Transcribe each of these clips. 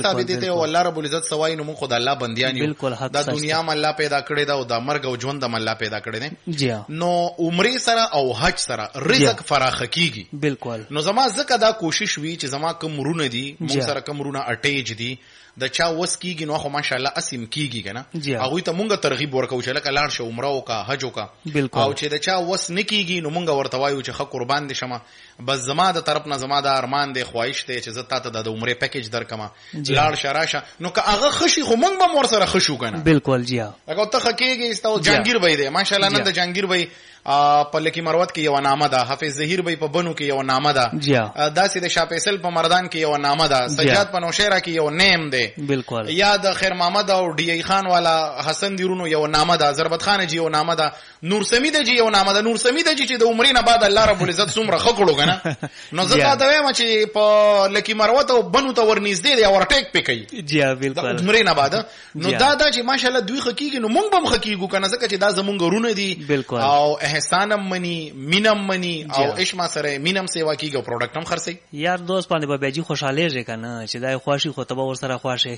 ثابت دي او الله رب العزت سوای نو خدای الله بنديان یو دا دنیا م الله پیدا کړی دا او دا مرګ او ژوند م الله پیدا کړی دی نو عمره سره او حج سره رزق فراخ کیږي بالکل نو زما زکه دا کوشش وی چې زما کوم رونه دي مون سره کوم رونه اٹیج دي د چا وس کیږي نو خو ماشاءالله اسیم کیږي کنه هغه ته مونږ ترغیب ورکو چې لکه لاړ شو عمره او کا حج او کا او چې د چا وس نکیږي نو مونږ ورته وایو چې خه قربان دي شمه بس زما د طرف نه زما د ارمان دی خواهش دی چې زه ته د عمره پیکیج درکما لاړ شراشه نو که هغه خشي خو مونږ به مور سره خشو کنه بالکل جی هغه ته خکېږي استو جهانگیر بای دی ماشاءالله نن د جهانگیر بای په لکی مروت کې یو نامه ده حافظ ظهیر بای په بنو کې یو نامه ده داسې د شاه فیصل په مردان کې یو نامه ده سجاد په نوشهره کې یو نیم دی بالکل یا د خیر محمد او ډی ای خان والا حسن دیرونو یو نامه ده ضربت خان جی یو نامه ده نور سمید جی یو نامه ده نور سمید جی چې د عمرې نه بعد الله رب العزت څومره خکړو کنه نو زه تا ته وایم چې په لکی مروت او بنو ته ورنږدې دی اور ټیک پکې جی بالکل عمرې نه بعد نو دا چې ماشاءالله دوی خکېږي نو مونږ هم خکېږو کنه ځکه چې دا زمونږ رونه دي او احسانم منی مینم منی او اشما سره مینم سیوا کیږي او پروډکټ هم خرڅي یار دوست باندې به بيجي خوشاله ځي کنه چې دای خواشي خو ته ور سره خواشي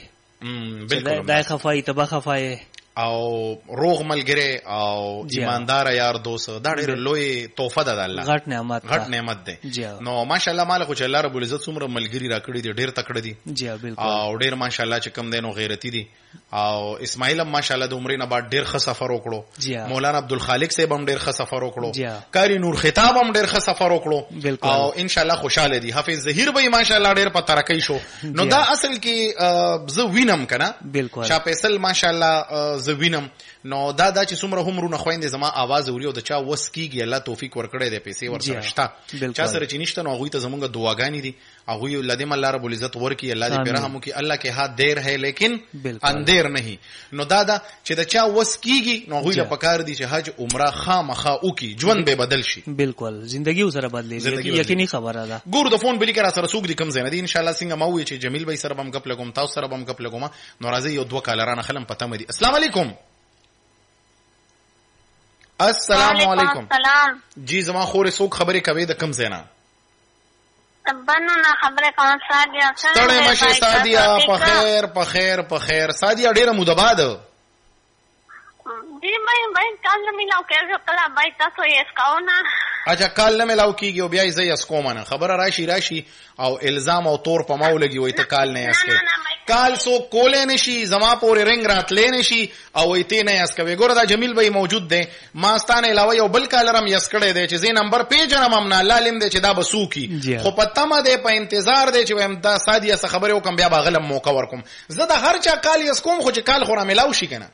بالکل دای خفای ته خفای او روغ ملګری او ایماندار یار دوست دا ډېر لوی تحفه ده د الله غټ نعمت ده نو ماشاءالله مال خو چې الله رب العزت څومره ملګری راکړي دي ډېر تکړه دي او ډېر ماشاءالله چې کم دینو غیرتی دي او اسماعیل هم ماشاءالله د عمرې نه بعد ډېر ښه سفر وکړو مولانا عبدالخالق صاحب هم ډېر ښه سفر وکړو کاری نور خطاب هم ډېر ښه سفر وکړو او ان شاء الله خوشاله دي حافظ ظهیر به ماشاءالله ډېر په ترقی شو نو دا اصل کې زه وینم کنه شاه فیصل ماشاءالله زه وینم نو دا چې څومره همرونه خويندې زما आवाज اوري او د چا وس کیږي الله توفیق ورکړي د پیسې ورسره شته چا سره چې نشته نو هغه ته زمونږ دعاګانې دي هغه لدیم الله رب العزت ورکی الله دې برحم وکي الله کې ها دیر ہے لیکن اندیر نہیں نو دا چې د چا وس کیږي نو هغه له پکار دي چې حج عمره خامخا وکي ژوند به بدل شي بالکل ژوندۍ سره بدلېږي یقیني خبره ده ګور د فون بلی کرا سره سوق دي کم زنه دي ان شاء الله څنګه مو چې جمیل بھائی سره بم کپ لګوم تاسو سره بم کپ لګوم نو راځي یو دوه کالرانه خلم پته مدي السلام علیکم السلام علیکم جی زما خور سوق خبرې کوي د کم زینا بنو نه خبره کوم سادیا ستړی مشه سادیا په خیر سادیا ډیره مودباد دی مې کال نه ملاو کېږي کله بای تاسو یې اسکاونه اچھا کال نه ملاو کیږي او بیا یې زې اسکومنه خبره راشي او الزام او تور په ماو لګي وای ته کال نه اسکه کال سو کولې نشي زما پورې رنگ راتلې نشي او ایته نه اسکوي ګوره دا جمیل بھائی موجود دی ما ستانه علاوه یو بل کالرم یس کړي دی چې زی نمبر پیجنم هم نه لالم دی چې دا بسو کی خو پته ما دی په انتظار دی چې ویم دا سادیه څه خبره وکم بیا باغلم موقع ورکم زه د هر چا کال یس کوم خو چې کال خو را ملاو شي کنه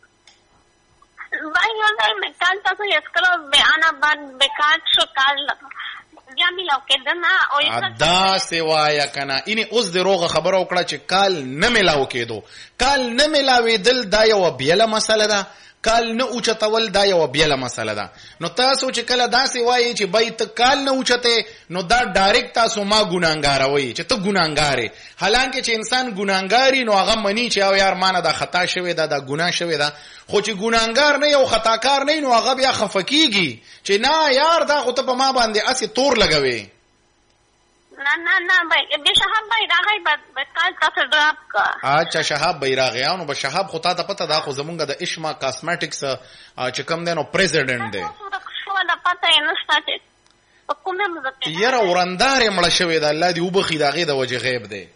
وای نه مې کال تاسو یس کړو بیان بعد بیکار شو کال بیا ملاو کېدنه او دا سوایا کنه اینه اوس د روغه خبره وکړه چې کال نه ملاو کېدو کال نه ملاوي دل دا یو بیله مسله ده کال نه اوچتول دا یو بیله مسله ده نو تاسو چې کله داسې وایي چې بیت کال نه اوچته نو دا ډایرکټ تاسو ما ګناګار وایي چې ته ګناګارې حالانکه چې انسان ګناګاری نو هغه منی چې او یار مانه دا خطا شوی دا ګناه شوی دا خو چې ګناګار نه یو خطاکار نه نو هغه بیا خفقېږي چې نه یار دا خو ته په ما باندې اسی تور لګوي نه به شهاب بیراغی به کال تاسو ډراپ کا اچھا شهاب بیراغیانو به شهاب خو ته پته دا خو زمونږ د اشما کاسمیټکس چې کوم دی نو پریزیډنټ دی شو دا پته یې نشته چې کومه مزه یره ورندار مړ شوی دا الله دی وبخي داغه د وجه غیب دی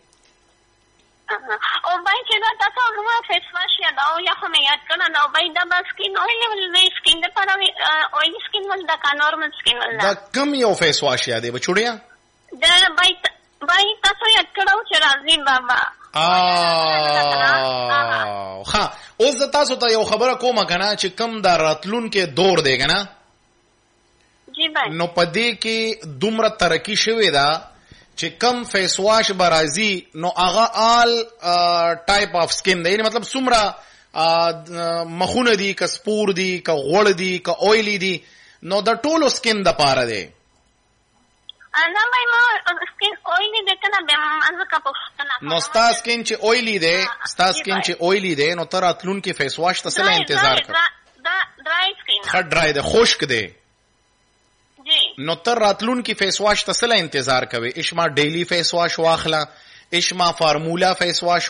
او بای چې دا تاسو هغه فیس واش یا دا یا خو مې یاد کړه نو بای دا بس کې نو ولې سکین د پر اویل سکین ول دا کا نورمال سکین ول دا کم یو فیس واش یادې بچوړیا دا بای تاسو یاد کړو چې راځي بابا ها اوس تاسو ته یو خبره کومه کنه چې کم دا راتلون کې دور دی کنه جی بای نو پدې کې دومره ترقی شوې ده چې کم فیس واش برازي نو هغه آل ټایپ اف سکین دی یعنی مطلب څومره مخونه دي که سپور دي که غوړ دي که اویلی دي نو د ټولو سکین د پاره دی انا مې ما سکین اویلی ده کنه به ما ځکه پوښتنه نو ستا سکین چې اویلی دی نو تر اتلون کې فیس واش ته سره انتظار کړ دا ډرای سکین خړ ډرای ده خشک دی نو تر راتلون کی فیس واش ته سره انتظار کوي اشما ډیلی فیس واش واخلا اشما فارمولا فیس واش